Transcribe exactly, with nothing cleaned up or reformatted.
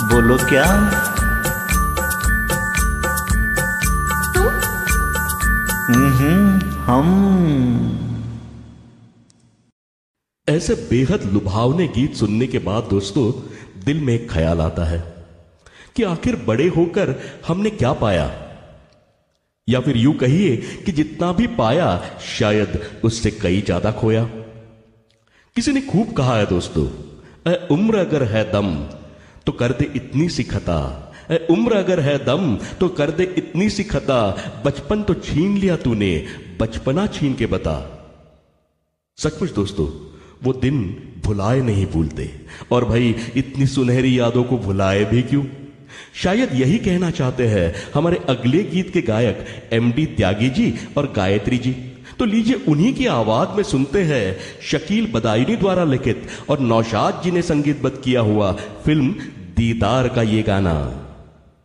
बोलो क्या? हम्म हम। ऐसे बेहद लुभावने गीत सुनने के बाद दोस्तों दिल में एक ख्याल आता है कि आखिर बड़े होकर हमने क्या पाया, या फिर यूं कहिए कि जितना भी पाया शायद उससे कई ज्यादा खोया। किसी ने खूब कहा है दोस्तों, ए उम्र अगर है दम तो कर दे इतनी सी खता, ए उम्र अगर है दम तो कर दे इतनी सी खता, बचपन तो छीन लिया तूने, बचपना छीन के बता। सचमुच दोस्तों वो दिन भुलाए नहीं भूलते, और भाई इतनी सुनहरी यादों को भुलाए भी क्यों। शायद यही कहना चाहते हैं हमारे अगले गीत के गायक एम डी त्यागी जी और गायत्री जी। तो लीजिए उन्हीं की आवाज में सुनते हैं शकील बदायूनी द्वारा लिखित और नौशाद जी ने संगीतबद्ध किया हुआ फिल्म दीदार का ये गाना।